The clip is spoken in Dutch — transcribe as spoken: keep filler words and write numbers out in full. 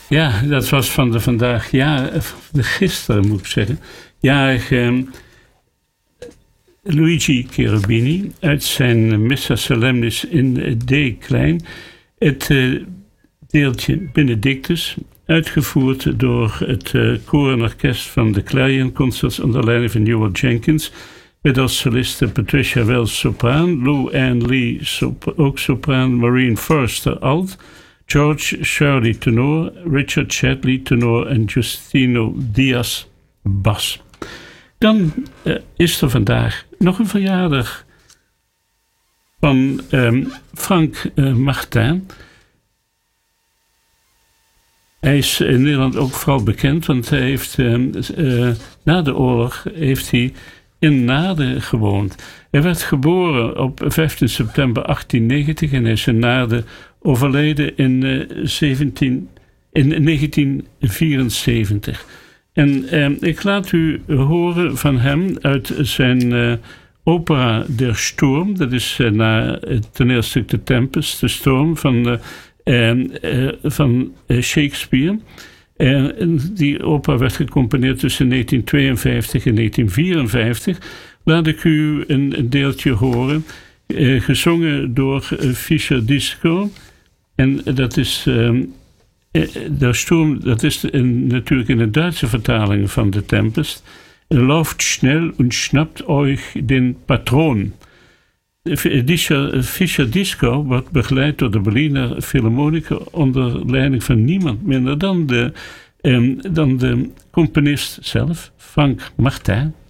Ja, dat was van de vandaag, ja, de gisteren moet ik zeggen, jarig eh, Luigi Cherubini uit zijn Missa Solemnis in D klein. Het uh, deeltje Benedictus, uitgevoerd door het uh, koor en orkest van de Clarion Concerts onder leiding van Howard Jenkins, met als soliste Patricia Wells sopraan, Lou Ann Lee sop- ook sopraan, Maureen Forster alt, George Shirley tenor, Richard Chadley tenor en Justino Diaz bas. Dan uh, is er vandaag nog een verjaardag van um, Frank uh, Martin. Hij is in Nederland ook vooral bekend, want hij heeft uh, uh, na de oorlog heeft hij in Naarden gewoond. Hij werd geboren op vijftien september achttienhonderdnegentig en hij is in Naarden overleden in, uh, zeventien, in negentien vierenzeventig. En uh, ik laat u horen van hem uit zijn uh, opera Der Sturm. Dat is uh, na het toneelstuk De Tempest, de Storm van, uh, uh, uh, van uh, Shakespeare. En die opera werd gecomponeerd tussen negentien tweeënvijftig en negentien vierenvijftig. Laat ik u een, een deeltje horen, uh, gezongen door uh, Fischer Disco. En dat is uh, Der Sturm, dat is in, natuurlijk in de Duitse vertaling van De Tempest. Lauft schnell und schnappt euch den Patron. Fischer, Fischer Disco wordt begeleid door de Berliner Philharmoniker onder leiding van niemand minder dan de, um, dan de componist zelf, Frank Martin.